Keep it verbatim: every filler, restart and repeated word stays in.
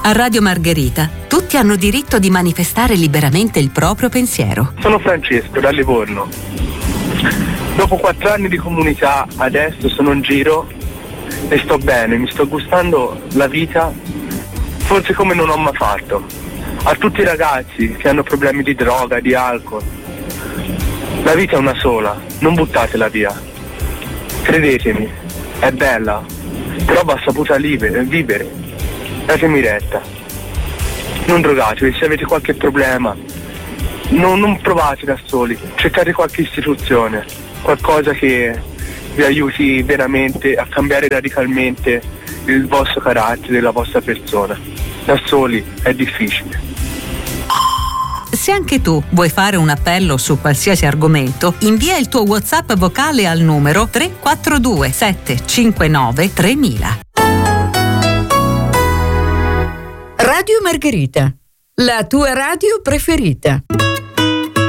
A Radio Margherita tutti hanno diritto di manifestare liberamente il proprio pensiero. Sono Francesco da Livorno. Dopo quattro anni di comunità adesso sono in giro e sto bene, mi sto gustando la vita forse come non ho mai fatto. A tutti i ragazzi che hanno problemi di droga, di alcol, la vita è una sola, non buttatela via. Credetemi, è bella, però va saputa live- vivere. Datemi retta. Non drogatevi, se avete qualche problema, non, non provate da soli, cercate qualche istituzione, qualcosa che vi aiuti veramente a cambiare radicalmente il vostro carattere, la vostra persona. Da soli è difficile. Se anche tu vuoi fare un appello su qualsiasi argomento, invia il tuo WhatsApp vocale al numero tre quattro due sette cinque nove tremila. Radio Margherita, la tua radio preferita.